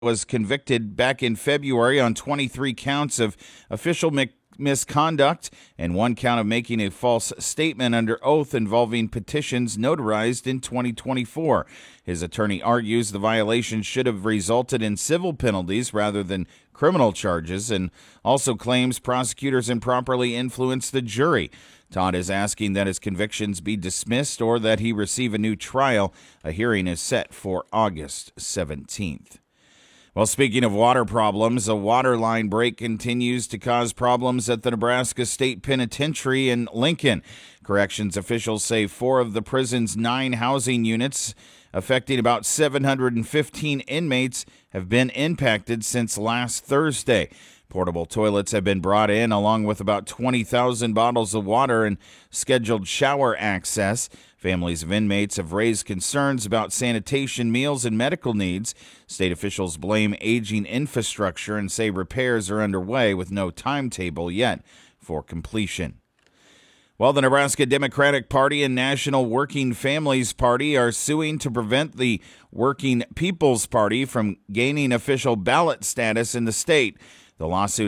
was convicted back in February on 23 counts of official misconduct and one count of making a false statement under oath involving petitions notarized in 2024. His attorney argues the violation should have resulted in civil penalties rather than criminal charges, and also claims prosecutors improperly influenced the jury. Todd is asking that his convictions be dismissed or that he receive a new trial. A hearing is set for August 17th. Well, speaking of water problems, a water line break continues to cause problems at the Nebraska State Penitentiary in Lincoln. Corrections officials say 4 of the prison's 9 housing units, affecting about 715 inmates, have been impacted since last Thursday. Portable toilets have been brought in, along with about 20,000 bottles of water and scheduled shower access. Families of inmates have raised concerns about sanitation, meals, and medical needs. State officials blame aging infrastructure and say repairs are underway with no timetable yet for completion. Well, the Nebraska Democratic Party and National Working Families Party are suing to prevent the Working People's Party from gaining official ballot status in the state. The lawsuit